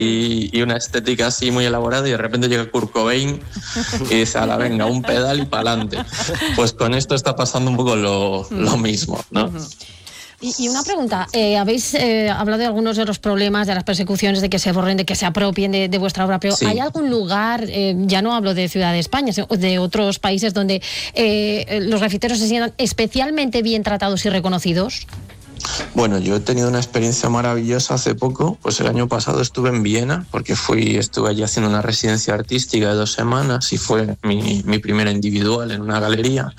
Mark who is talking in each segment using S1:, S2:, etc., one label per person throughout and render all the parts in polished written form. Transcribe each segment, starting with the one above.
S1: y una estética así muy elaborada, y de repente llega Kurt Cobain y dice, a la venga, un pedal y para adelante. Pues con esto está pasando un poco lo mismo, ¿no?
S2: Y una pregunta, habéis hablado de algunos de los problemas, de las persecuciones, de que se borren, de que se apropien de vuestra obra, pero sí. ¿Hay algún lugar, ya no hablo de Ciudad de España, sino de otros países donde los grafiteros se sientan especialmente bien tratados y reconocidos?
S1: Bueno, yo he tenido una experiencia maravillosa hace poco. Pues el año pasado estuve en Viena, porque estuve allí haciendo una residencia artística de 2 semanas y fue mi primera individual en una galería.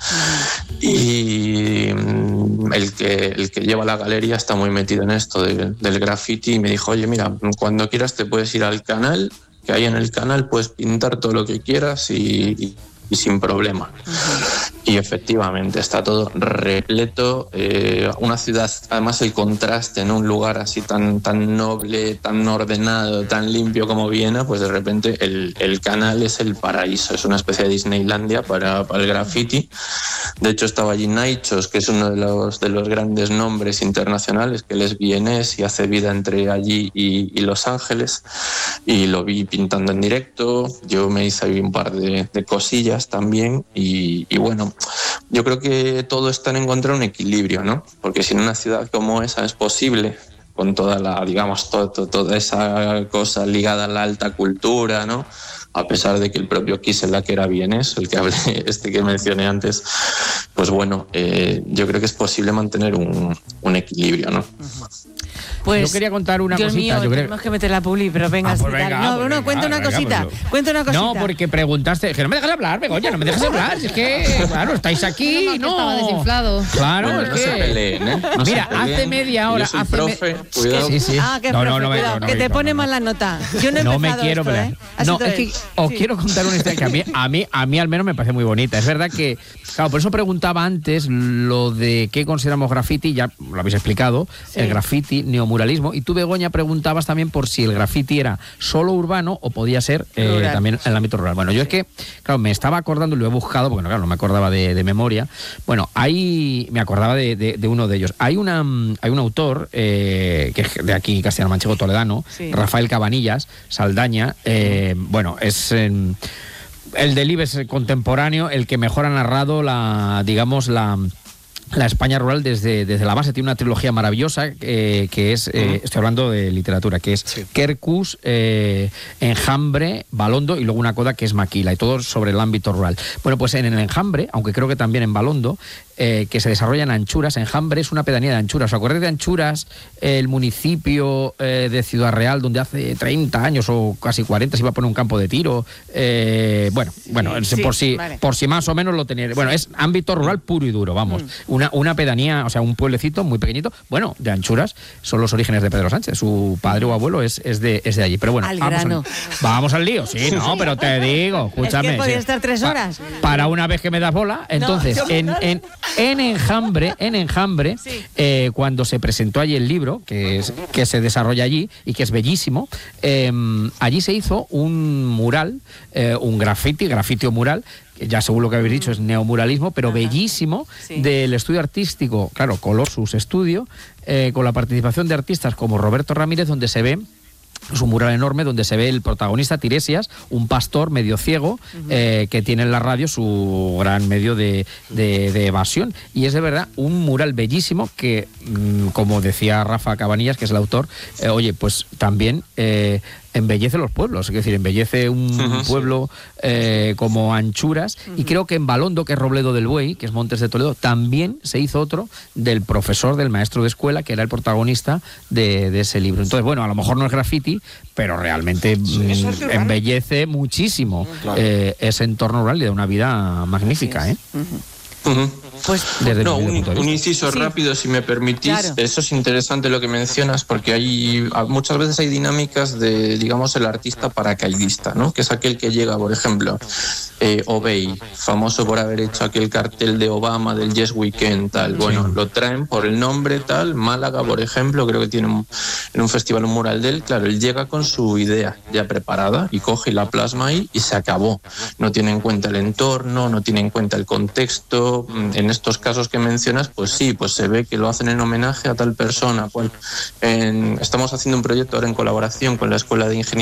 S1: Y el que lleva la galería está muy metido en esto del graffiti y me dijo, oye, mira, cuando quieras te puedes ir al canal, que ahí en el canal puedes pintar todo lo que quieras y sin problema. Y efectivamente está todo repleto, una ciudad, además el contraste en un lugar así tan noble, tan ordenado, tan limpio como Viena, pues de repente el canal es el paraíso, es una especie de Disneylandia para el graffiti. De hecho estaba allí Naichos, que es uno de los grandes nombres internacionales, que él es vienés y hace vida entre allí y Los Ángeles, y lo vi pintando en directo. Yo me hice ahí un par de cosillas también y bueno, yo creo que todo está en encontrar un equilibrio, ¿no? Porque si en una ciudad como esa es posible, con toda la, digamos, toda esa cosa ligada a la alta cultura, ¿no? A pesar de que el propio Kiselak era vienés, el que hablé, que mencioné antes, pues bueno, yo creo que es posible mantener un equilibrio, ¿no?
S3: Pues, yo quería contar una
S4: Dios
S3: cosita.
S4: Mío, tenemos que meter la publi, pero venga,
S3: pues venga,
S4: cuenta una cosita. Cuenta una cosita.
S3: No, porque preguntaste, que no me dejas hablar, Begoña, no me dejas hablar. Es que, claro, estáis aquí, no.
S2: Estaba desinflado.
S3: Claro,
S1: bueno,
S3: es
S1: no
S3: que.
S1: se peleen, ¿eh? No
S3: mira,
S1: se peleen.
S3: hace media hora.
S1: Yo soy profe, cuidado.
S3: Sí.
S4: Ah, que cuidado, que te pone mal la nota. Yo no he
S3: no me
S4: empezado
S3: quiero
S4: esto,
S3: pelear.
S4: ¿eh?
S3: No, es que os quiero contar una historia que a mí al menos me parece muy bonita. Es verdad que, claro, por eso preguntaba antes lo de qué consideramos graffiti, ya lo habéis explicado, el graffiti, neomuralismo, y tú, Begoña, preguntabas también por si el graffiti era solo urbano o podía ser también en el ámbito rural. Bueno, yo es que, claro, me estaba acordando, lo he buscado, porque claro, no me acordaba de memoria. Bueno, me acordaba de uno de ellos. Hay un autor, que es de aquí, castellano-manchego toledano, Rafael Cabanillas, Saldaña, bueno, es el del IBEX contemporáneo, el que mejor ha narrado la España rural desde la base. Tiene una trilogía maravillosa que es, estoy hablando de literatura, que es Quercus, Enjambre, Balondo y luego una coda que es Maquila, y todo sobre el ámbito rural. Bueno, pues en el Enjambre, aunque creo que también en Balondo, que se desarrolla en Anchuras. Enjambre es una pedanía de Anchuras. ¿Os acordáis de Anchuras, el municipio de Ciudad Real, donde hace 30 años o casi 40 se iba a poner un campo de tiro? Por si más o menos lo tenéis. Bueno, es ámbito rural puro y duro, vamos. Una pedanía, o sea, un pueblecito muy pequeñito, bueno, de Anchuras, son los orígenes de Pedro Sánchez. Su padre o abuelo es de allí. Pero bueno, vamos al lío. Sí, no, pero te digo, escúchame.
S4: Es que podía estar 3 horas.
S3: Para una vez que me das bola, entonces, en Enjambre, cuando se presentó allí el libro, que se desarrolla allí y que es bellísimo, allí se hizo un mural, un grafiti o mural, que ya según lo que habéis dicho es neomuralismo, pero bellísimo, del estudio artístico, claro, Colossus Studio, con la participación de artistas como Roberto Ramírez, donde se ve. Es un mural enorme donde se ve el protagonista, Tiresias, un pastor medio ciego, que tiene en la radio su gran medio de evasión. Y es de verdad un mural bellísimo que, como decía Rafa Cabanillas, que es el autor, oye, pues también embellece los pueblos, es decir, embellece un pueblo como Anchuras, y creo que en Balondo, que es Robledo del Buey, que es Montes de Toledo, también se hizo otro del profesor, del maestro de escuela, que era el protagonista de ese libro. Entonces, bueno, a lo mejor no es graffiti, pero realmente embellece muchísimo ese entorno rural y de una vida magnífica, ¿eh?
S4: Pues,
S1: no, un inciso rápido, si me permitís. Claro. Eso es interesante lo que mencionas, porque muchas veces hay dinámicas de, digamos, el artista paracaidista, ¿no? Que es aquel que llega, por ejemplo, Obey, famoso por haber hecho aquel cartel de Obama del Yes Weekend, tal. Bueno, lo traen por el nombre, tal. Málaga, por ejemplo, creo que tiene en un festival un mural de él. Claro, él llega con su idea ya preparada y coge y la plasma ahí y se acabó. No tiene en cuenta el entorno, no tiene en cuenta el contexto. En estos casos que mencionas, pues sí, pues se ve que lo hacen en homenaje a tal persona. Estamos haciendo un proyecto ahora en colaboración con la Escuela de Ingeniería